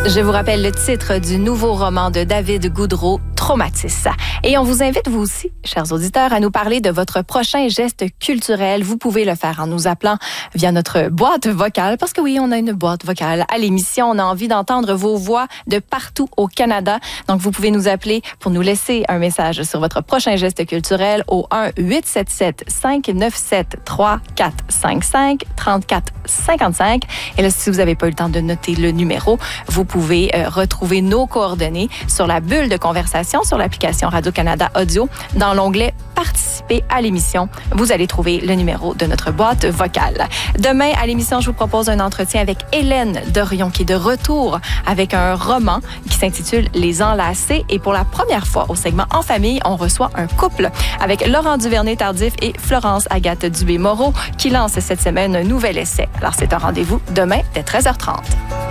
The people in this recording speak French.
Je vous rappelle le titre du nouveau roman de David Goudreau, Traumatis. Et on vous invite, vous aussi, chers auditeurs, à nous parler de votre prochain geste culturel. Vous pouvez le faire en nous appelant via notre boîte vocale, parce que oui, on a une boîte vocale à l'émission. On a envie d'entendre vos voix de partout au Canada. Donc, vous pouvez nous appeler pour nous laisser un message sur votre prochain geste culturel au 1-877-597-3455, 3455. Et là, si vous n'avez pas eu le temps de noter le numéro, vous pouvez retrouver nos coordonnées sur la bulle de conversation sur l'application Radio-Canada Audio. Dans l'onglet « Participer à l'émission », vous allez trouver le numéro de notre boîte vocale. Demain, à l'émission, je vous propose un entretien avec Hélène Dorion, qui est de retour avec un roman qui s'intitule « Les Enlacés ». Et pour la première fois au segment « En famille », on reçoit un couple avec Laurent Duvernay-Tardif et Florence Agathe Dubé-Moreau qui lance cette semaine un nouvel essai. Alors, c'est un rendez-vous demain dès 13h30.